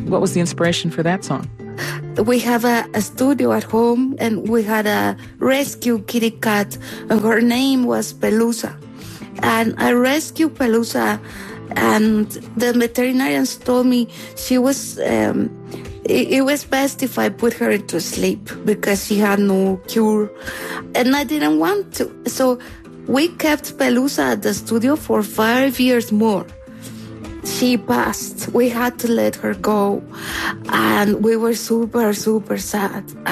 What was the inspiration for that song? We have a studio at home, and we had a rescue kitty cat, and her name was Pelusa. And I rescued Pelusa, and the veterinarians told me she was, it was best if I put her to sleep because she had no cure. And I didn't want to. So we kept Pelusa at the studio for 5 years more. She passed. We had to let her go. And we were super, super sad.